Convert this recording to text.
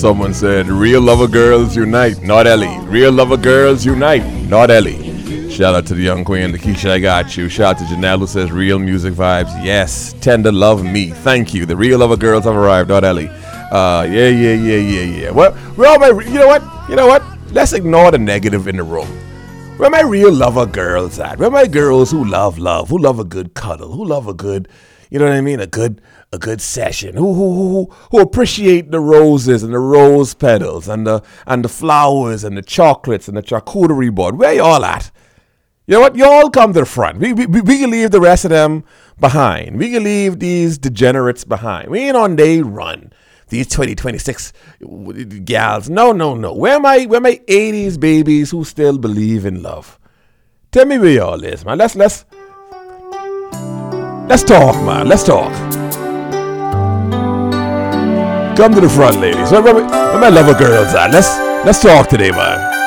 Someone said, real lover girls unite, not Ellie. Real lover girls unite, not Ellie. Shout out to the young queen, Lakeisha, I got you. Shout out to Janelle who says, real music vibes. Yes, tender love me. Thank you. The real lover girls have arrived, not Ellie. Yeah. Well, you know what? Let's ignore the negative in the room. Where my real lover girls at? Where my girls who love, who love a good cuddle, who love a good, you know what I mean? A good session. Who appreciate the roses and the rose petals and the flowers and the chocolates and the charcuterie board. Where y'all at? You know what? Y'all come to the front. We can leave the rest of them behind. We can leave these degenerates behind. We ain't on day run. These 2026 gals. No. Where my 80s babies who still believe in love? Tell me where y'all is, man. Let's talk, man. Let's talk. Come to the front, ladies. Where my lover girls at? Let's talk today, man.